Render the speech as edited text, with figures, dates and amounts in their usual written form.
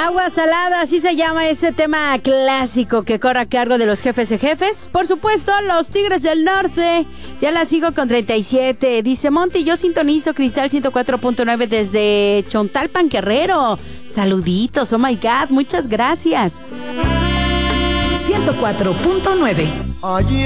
Agua salada, así se llama ese tema clásico que corre a cargo de los jefes de jefes. Por supuesto, los Tigres del Norte. Ya la sigo con 37. Dice Monty, yo sintonizo Cristal 104.9 desde Chontalpan, Guerrero. Saluditos, oh my God, muchas gracias. 104.9. Allí